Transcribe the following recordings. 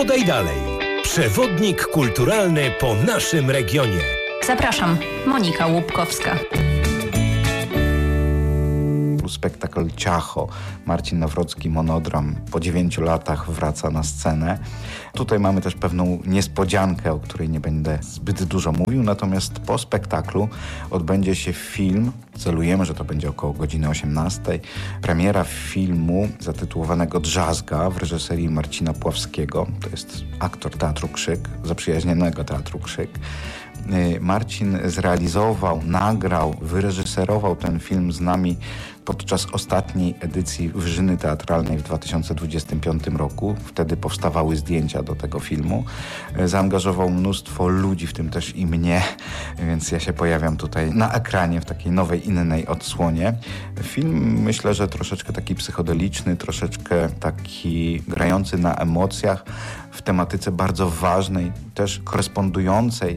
Podaj dalej. Przewodnik kulturalny po naszym regionie. Zapraszam, Monika Łupkowska. Spektakl Ciacho. Marcin Nawrocki, monodram, po 9 latach wraca na scenę. Tutaj mamy też pewną niespodziankę, o której nie będę zbyt dużo mówił, natomiast po spektaklu odbędzie się film, celujemy, że to będzie około godziny 18:00, premiera filmu zatytułowanego Drzazga w reżyserii Marcina Pławskiego. To jest aktor Teatru Krzyk, zaprzyjaźnionego Teatru Krzyk. Marcin zrealizował, nagrał, wyreżyserował ten film z nami podczas ostatniej edycji Wyżyny Teatralnej w 2025 roku. Wtedy powstawały zdjęcia do tego filmu. Zaangażował mnóstwo ludzi, w tym też i mnie, więc ja się pojawiam tutaj na ekranie w takiej nowej, innej odsłonie. Film, myślę, że troszeczkę taki psychodeliczny, troszeczkę taki grający na emocjach, w tematyce bardzo ważnej, też korespondującej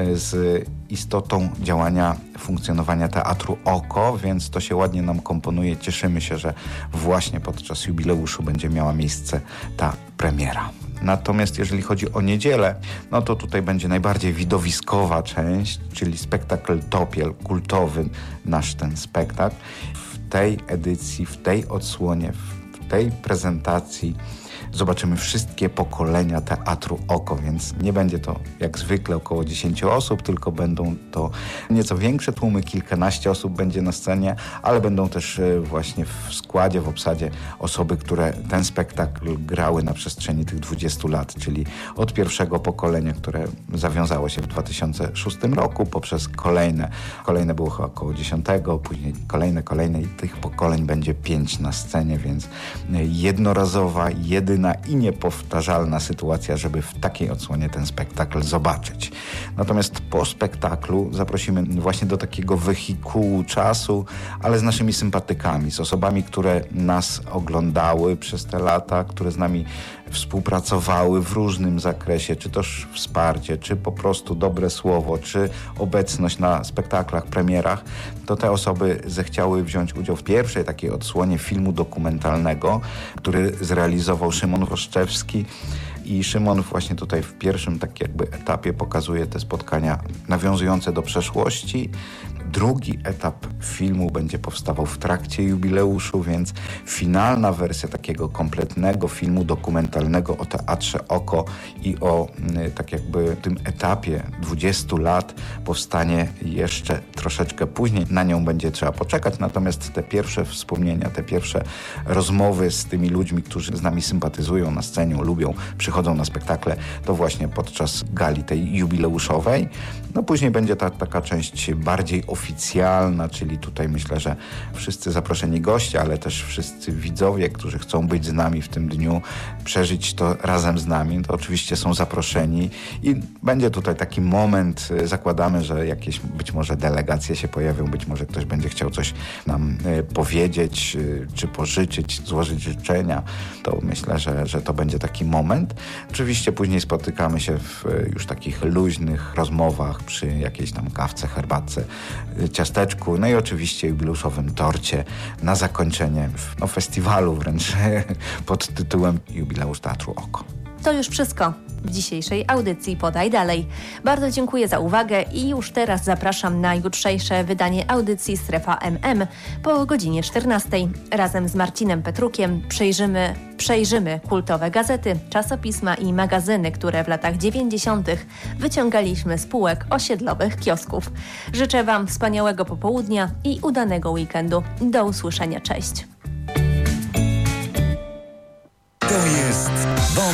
z istotą działania, funkcjonowania Teatru Oko, więc to się ładnie nam komponuje. Cieszymy się, że właśnie podczas jubileuszu będzie miała miejsce ta premiera. Natomiast jeżeli chodzi o niedzielę, no to tutaj będzie najbardziej widowiskowa część, czyli spektakl Topiel, kultowy nasz ten spektakl. W tej edycji, w tej odsłonie, w tej prezentacji zobaczymy wszystkie pokolenia Teatru Oko, więc nie będzie to jak zwykle około 10 osób, tylko będą to nieco większe tłumy, kilkanaście osób będzie na scenie, ale będą też właśnie w składzie, w obsadzie osoby, które ten spektakl grały na przestrzeni tych 20 lat, czyli od pierwszego pokolenia, które zawiązało się w 2006 roku, poprzez kolejne było chyba około 10, później kolejne i tych pokoleń będzie 5 na scenie, więc jednorazowa, jedyna i niepowtarzalna sytuacja, żeby w takiej odsłonie ten spektakl zobaczyć. Natomiast po spektaklu zaprosimy właśnie do takiego wehikułu czasu, ale z naszymi sympatykami, z osobami, które nas oglądały przez te lata, które z nami współpracowały w różnym zakresie, czy też wsparcie, czy po prostu dobre słowo, czy obecność na spektaklach, premierach, to te osoby zechciały wziąć udział w pierwszej takiej odsłonie filmu dokumentalnego, który zrealizował Szymon Woszczewski. I Szymon właśnie tutaj w pierwszym tak jakby etapie pokazuje te spotkania nawiązujące do przeszłości. Drugi etap filmu będzie powstawał w trakcie jubileuszu, więc finalna wersja takiego kompletnego filmu dokumentalnego o Teatrze Oko i o tak jakby tym etapie 20 lat powstanie jeszcze troszeczkę później. Na nią będzie trzeba poczekać, natomiast te pierwsze wspomnienia, te pierwsze rozmowy z tymi ludźmi, którzy z nami sympatyzują na scenie, lubią, przychodzą na spektakle, to właśnie podczas gali tej jubileuszowej. No później będzie taka część bardziej oficjalna, czyli tutaj myślę, że wszyscy zaproszeni goście, ale też wszyscy widzowie, którzy chcą być z nami w tym dniu, przeżyć to razem z nami, to oczywiście są zaproszeni i będzie tutaj taki moment, zakładamy, że jakieś być może delegacje się pojawią, być może ktoś będzie chciał coś nam powiedzieć, czy pożyczyć, złożyć życzenia, to myślę, że to będzie taki moment. Oczywiście później spotykamy się w już takich luźnych rozmowach przy jakiejś tam kawce, herbatce, ciasteczku, no i oczywiście jubileuszowym torcie na zakończenie festiwalu wręcz pod tytułem Jubileusz Teatru Oko. To już wszystko w dzisiejszej audycji Podaj Dalej. Bardzo dziękuję za uwagę i już teraz zapraszam na jutrzejsze wydanie audycji Strefa MM po godzinie 14:00. Razem z Marcinem Petrukiem przejrzymy kultowe gazety, czasopisma i magazyny, które w latach 90. wyciągaliśmy z półek osiedlowych kiosków. Życzę Wam wspaniałego popołudnia i udanego weekendu. Do usłyszenia. Cześć. To jest